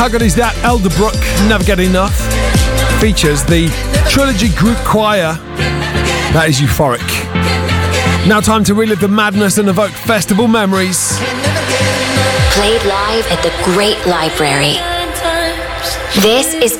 How good is that? Elderbrook, Never Get Enough. Features the Trilogy Group Choir. That is euphoric. Now time to relive the madness and evoke festival memories. Played live at the Great Library. This is